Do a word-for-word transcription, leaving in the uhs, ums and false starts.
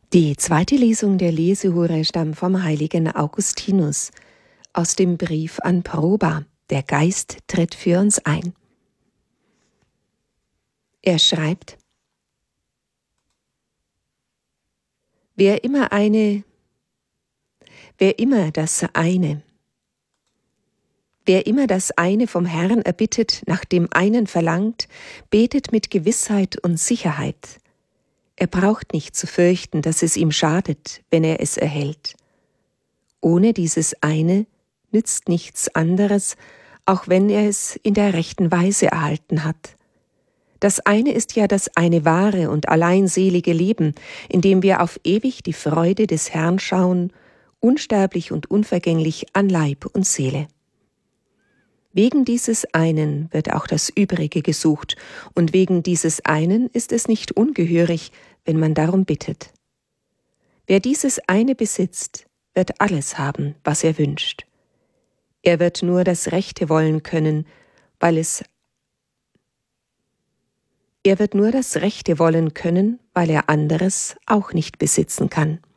Die zweite Lesung der Lesehure stammt vom heiligen Augustinus aus dem Brief an Proba. Der Geist tritt für uns ein. Er schreibt: Wer immer eine, wer immer das eine, wer immer das eine vom Herrn erbittet, nach dem einen verlangt, betet mit Gewissheit und Sicherheit. Er braucht nicht zu fürchten, dass es ihm schadet, wenn er es erhält. Ohne dieses eine nützt nichts anderes, auch wenn er es in der rechten Weise erhalten hat. Das eine ist ja das eine wahre und allein selige Leben, in dem wir auf ewig die Freude des Herrn schauen, unsterblich und unvergänglich an Leib und Seele. Wegen dieses einen wird auch das Übrige gesucht, und wegen dieses einen ist es nicht ungehörig, wenn man darum bittet. Wer dieses eine besitzt, wird alles haben, was er wünscht. Er wird nur das Rechte wollen können, weil es Er wird nur das Rechte wollen können, weil er anderes auch nicht besitzen kann.